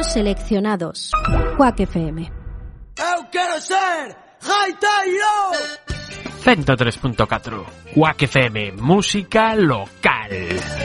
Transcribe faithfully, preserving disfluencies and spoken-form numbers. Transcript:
Premios seleccionados. Quack F M. Eu quero ser Gaiteiro. ciento tres punto cuatro Quack F M, música local.